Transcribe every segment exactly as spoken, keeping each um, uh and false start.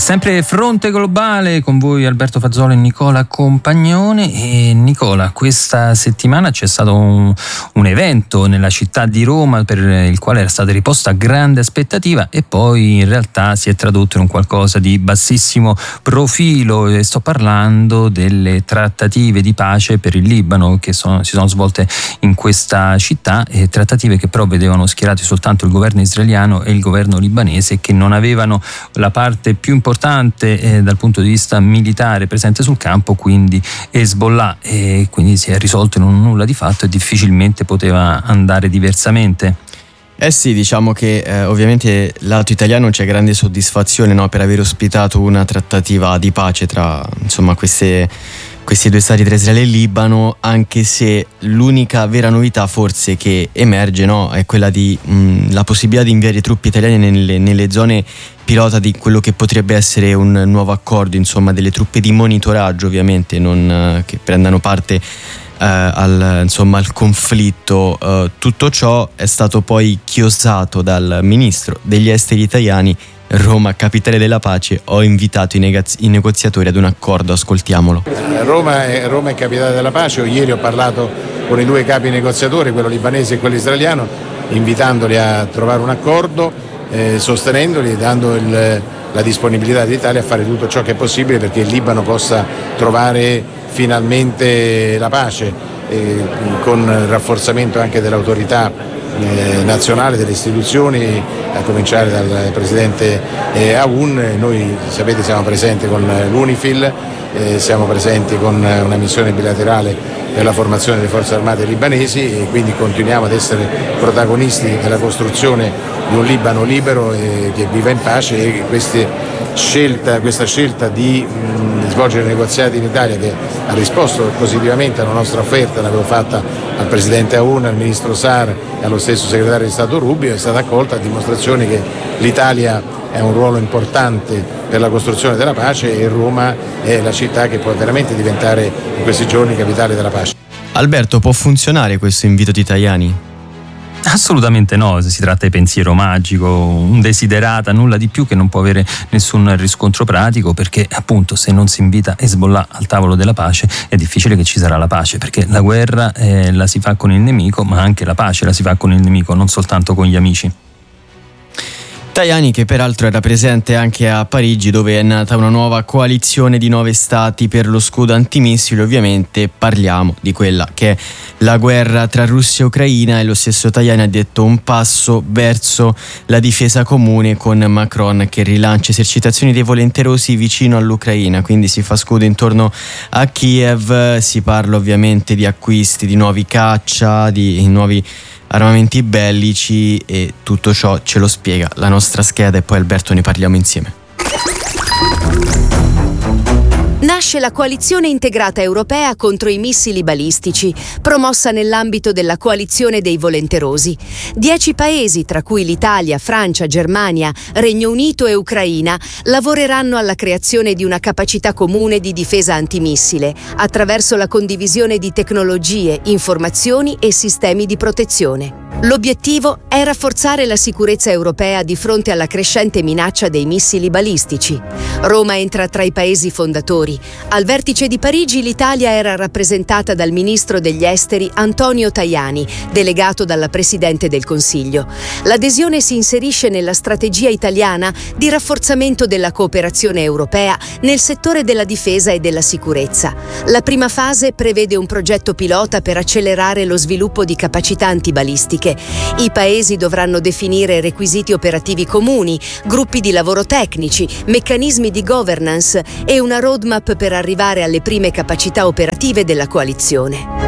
Sempre Fronte Globale, con voi Alberto Fazzola e Nicola Compagnone. E Nicola, questa settimana c'è stato un, un evento nella città di Roma per il quale era stata riposta grande aspettativa e poi in realtà si è tradotto in un qualcosa di bassissimo profilo, e sto parlando delle trattative di pace per il Libano che sono, si sono svolte in questa città, e trattative che però vedevano schierati soltanto il governo israeliano e il governo libanese, che non avevano la parte più importante Eh, dal punto di vista militare presente sul campo, quindi Hezbollah, e quindi si è risolto in un nulla di fatto e difficilmente poteva andare diversamente. Eh sì, diciamo che eh, ovviamente lato italiano c'è grande soddisfazione, no, per aver ospitato una trattativa di pace tra insomma queste questi due stati, tra Israele e Libano, anche se l'unica vera novità forse che emerge, no, è quella di mh, la possibilità di inviare truppe italiane nelle, nelle zone pilota di quello che potrebbe essere un nuovo accordo, insomma delle truppe di monitoraggio, ovviamente non uh, che prendano parte uh, al, insomma, al conflitto. Uh, tutto ciò è stato poi chiosato dal ministro degli esteri italiani. Roma, capitale della pace, ho invitato i, negaz- i negoziatori ad un accordo, ascoltiamolo. Roma è, Roma è capitale della pace. Io ieri ho parlato con i due capi negoziatori, quello libanese e quello israeliano, invitandoli a trovare un accordo, eh, sostenendoli e dando il, la disponibilità dell'Italia a fare tutto ciò che è possibile perché il Libano possa trovare finalmente la pace, eh, con il rafforzamento anche dell'autorità Eh, nazionale, delle istituzioni, a cominciare dal presidente eh, Aoun. Noi, sapete, siamo presenti con l'UNIFIL, eh, siamo presenti con una missione bilaterale per la formazione delle forze armate libanesi, e quindi continuiamo ad essere protagonisti della costruzione di un Libano libero e che viva in pace. E queste scelta, questa scelta di mh, svolgere negoziati in Italia, che ha risposto positivamente alla nostra offerta, l'avevo fatta al presidente Aoun, al ministro Saar e allo stesso segretario di Stato Rubio, è stata accolta, a dimostrazione che l'Italia è un ruolo importante per la costruzione della pace e Roma è la città che può veramente diventare in questi giorni capitale della pace. Alberto, può funzionare questo invito di Tajani? Assolutamente no, si tratta di pensiero magico, un desiderata, nulla di più, che non può avere nessun riscontro pratico, perché appunto se non si invita Hezbollah al tavolo della pace è difficile che ci sarà la pace, perché la guerra eh, la si fa con il nemico, ma anche la pace la si fa con il nemico, non soltanto con gli amici. Tajani, che peraltro era presente anche a Parigi, dove è nata una nuova coalizione di nove stati per lo scudo antimissili. Ovviamente parliamo di quella che è la guerra tra Russia e Ucraina, e lo stesso Tajani ha detto un passo verso la difesa comune, con Macron che rilancia esercitazioni dei volenterosi vicino all'Ucraina, quindi si fa scudo intorno a Kiev. Si parla ovviamente di acquisti di nuovi caccia, di nuovi armamenti bellici, e tutto ciò ce lo spiega la nostra scheda, e poi Alberto ne parliamo insieme. Nasce la coalizione integrata europea contro i missili balistici, promossa nell'ambito della coalizione dei volenterosi. Dieci paesi, tra cui l'Italia, Francia, Germania, Regno Unito e Ucraina, lavoreranno alla creazione di una capacità comune di difesa antimissile, attraverso la condivisione di tecnologie, informazioni e sistemi di protezione. L'obiettivo è rafforzare la sicurezza europea di fronte alla crescente minaccia dei missili balistici. Roma entra tra i paesi fondatori. Al vertice di Parigi l'Italia era rappresentata dal ministro degli esteri Antonio Tajani, delegato dalla Presidente del Consiglio. L'adesione si inserisce nella strategia italiana di rafforzamento della cooperazione europea nel settore della difesa e della sicurezza. La prima fase prevede un progetto pilota per accelerare lo sviluppo di capacità antibalistiche. I paesi dovranno definire requisiti operativi comuni, gruppi di lavoro tecnici, meccanismi di governance e una roadmap per arrivare alle prime capacità operative della coalizione.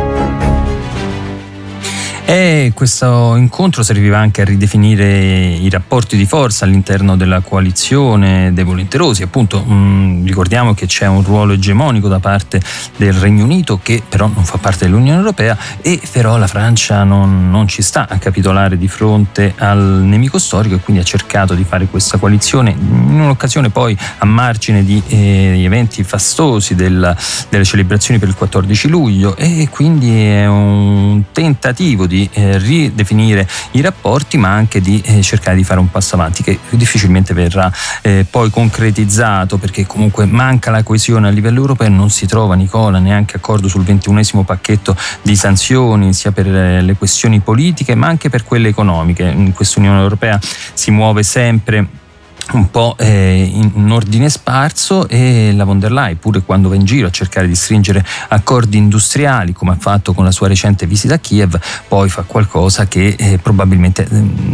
E questo incontro serviva anche a ridefinire i rapporti di forza all'interno della coalizione dei volenterosi. Appunto, mh, ricordiamo che c'è un ruolo egemonico da parte del Regno Unito, che però non fa parte dell'Unione Europea, e però la Francia non, non ci sta a capitolare di fronte al nemico storico, e quindi ha cercato di fare questa coalizione in un'occasione poi a margine di eh, eventi fastosi della, delle celebrazioni per il quattordici luglio, e quindi è un tentativo di di eh, ridefinire i rapporti, ma anche di eh, cercare di fare un passo avanti che difficilmente verrà eh, poi concretizzato, perché comunque manca la coesione a livello europeo. Non si trova, Nicola, neanche accordo sul ventunesimo pacchetto di sanzioni, sia per eh, le questioni politiche ma anche per quelle economiche. In questa Unione Europea si muove sempre un po' eh, in ordine sparso, e la von der Leyen, pure quando va in giro a cercare di stringere accordi industriali, come ha fatto con la sua recente visita a Kiev, poi fa qualcosa che eh, probabilmente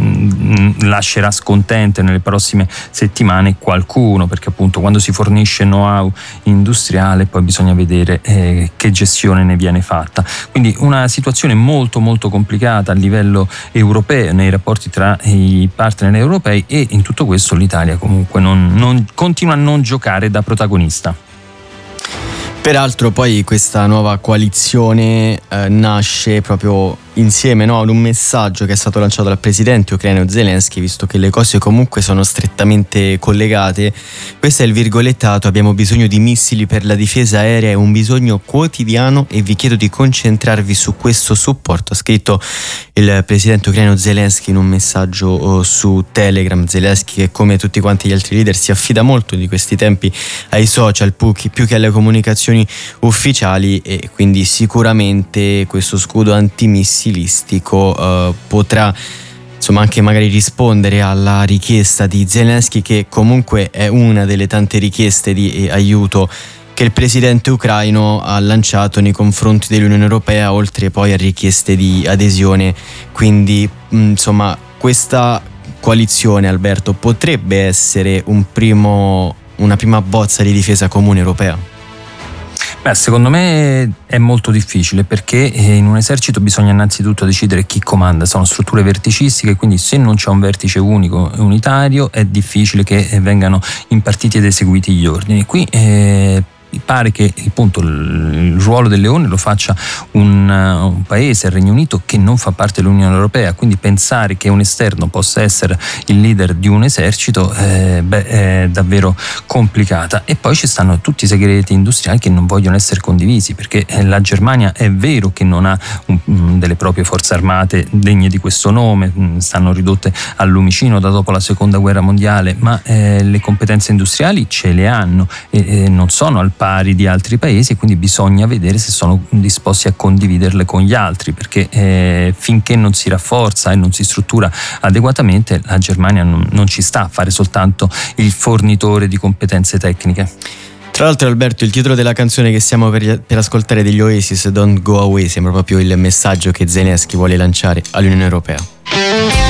mh, lascerà scontento nelle prossime settimane qualcuno, perché appunto quando si fornisce know-how industriale poi bisogna vedere eh, che gestione ne viene fatta. Quindi una situazione molto molto complicata a livello europeo, nei rapporti tra i partner europei, e in tutto questo l'Italia comunque non, non, continua a non giocare da protagonista. Peraltro poi questa nuova coalizione eh, nasce proprio insieme, no, ad un messaggio che è stato lanciato dal presidente ucraino Zelensky, visto che le cose comunque sono strettamente collegate. Questo è il virgolettato: abbiamo bisogno di missili per la difesa aerea, è un bisogno quotidiano e vi chiedo di concentrarvi su questo supporto, ha scritto il presidente ucraino Zelensky in un messaggio oh, su Telegram. Zelensky, che come tutti quanti gli altri leader si affida molto di questi tempi ai social più che, più che alle comunicazioni ufficiali, e quindi sicuramente questo scudo antimissili Uh, potrà insomma anche magari rispondere alla richiesta di Zelensky, che comunque è una delle tante richieste di eh, aiuto che il presidente ucraino ha lanciato nei confronti dell'Unione Europea, oltre poi a richieste di adesione. Quindi mh, insomma questa coalizione, Alberto, potrebbe essere un primo, una prima bozza di difesa comune europea? Beh, secondo me è molto difficile, perché in un esercito bisogna innanzitutto decidere chi comanda. Sono strutture verticistiche, quindi se non c'è un vertice unico e unitario è difficile che vengano impartiti ed eseguiti gli ordini. Qui eh, pare che appunto il ruolo del leone lo faccia un, un paese, il Regno Unito, che non fa parte dell'Unione Europea, quindi pensare che un esterno possa essere il leader di un esercito eh, beh, è davvero complicata. E poi ci stanno tutti i segreti industriali che non vogliono essere condivisi, perché la Germania è vero che non ha un, un, delle proprie forze armate degne di questo nome, stanno ridotte al lumicino da dopo la seconda guerra mondiale, ma eh, le competenze industriali ce le hanno e, e non sono al pari di altri paesi, e quindi bisogna vedere se sono disposti a condividerle con gli altri, perché eh, finché non si rafforza e non si struttura adeguatamente, la Germania non, non ci sta a fare soltanto il fornitore di competenze tecniche. Tra l'altro, Alberto, il titolo della canzone che stiamo per, per ascoltare degli Oasis, Don't Go Away, sembra proprio il messaggio che Zelensky vuole lanciare all'Unione Europea.